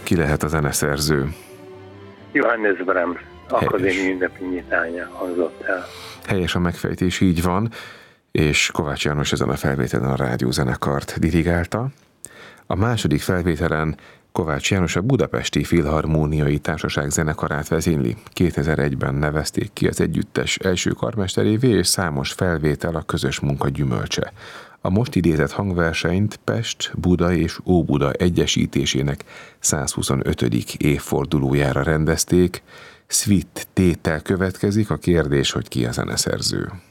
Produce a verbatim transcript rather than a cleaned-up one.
ki lehet a zeneszerző? Johannes Brahms akadémiai ünnepi nyitánya hangzott el. Helyes a megfejtés, így van, és Kovács János ezen a felvételen a rádiózenekart dirigálta. A második felvételen Kovács János a Budapesti Filharmóniai Társaság zenekarát vezényli. kétezer-egyben nevezték ki az együttes első karmesterévé, és számos felvétel a közös munka gyümölcse. A most idézett hangversenyt Pest, Buda és Óbuda egyesítésének százhuszonötödik évfordulójára rendezték. Svit tétel következik, a kérdés, hogy ki a zeneszerző.